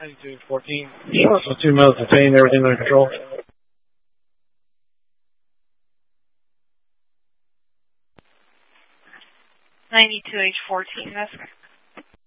9214. So 2 miles detained, everything under control. 92H14, that's